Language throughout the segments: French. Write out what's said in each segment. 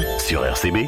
sur RCB.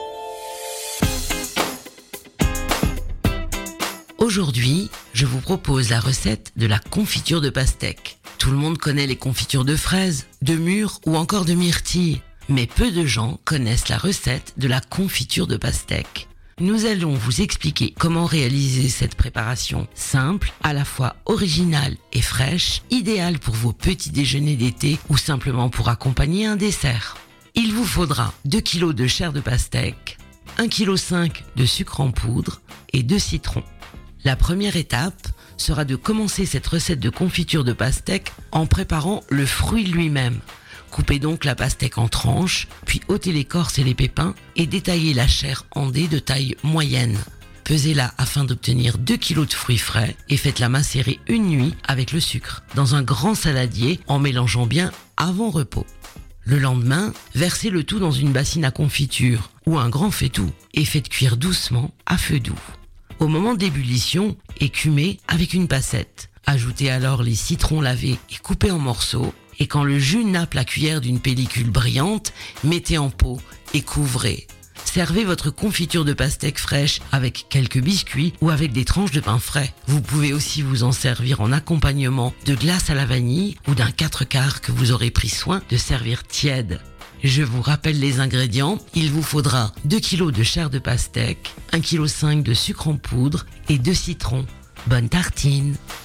Aujourd'hui, je vous propose la recette de la confiture de pastèque. Tout le monde connaît les confitures de fraises, de mûres ou encore de myrtilles. Mais peu de gens connaissent la recette de la confiture de pastèque. Nous allons vous expliquer comment réaliser cette préparation simple, à la fois originale et fraîche, idéale pour vos petits déjeuners d'été ou simplement pour accompagner un dessert. Il vous faudra 2 kg de chair de pastèque, 1,5 kg de sucre en poudre et 2 citrons. La première étape sera de commencer cette recette de confiture de pastèque en préparant le fruit lui-même. Coupez donc la pastèque en tranches, puis ôtez l'écorce et les pépins et détaillez la chair en dés de taille moyenne. Pesez-la afin d'obtenir 2 kg de fruits frais et faites-la macérer une nuit avec le sucre dans un grand saladier en mélangeant bien avant repos. Le lendemain, versez le tout dans une bassine à confiture ou un grand faitout et faites cuire doucement à feu doux. Au moment d'ébullition, écumez avec une passette. Ajoutez alors les citrons lavés et coupés en morceaux. Et quand le jus nappe la cuillère d'une pellicule brillante, mettez en pot et couvrez. Servez votre confiture de pastèque fraîche avec quelques biscuits ou avec des tranches de pain frais. Vous pouvez aussi vous en servir en accompagnement de glace à la vanille ou d'un 4/4 que vous aurez pris soin de servir tiède. Je vous rappelle les ingrédients. Il vous faudra 2 kg de chair de pastèque, 1,5 kg de sucre en poudre et 2 citrons. Bonne tartine!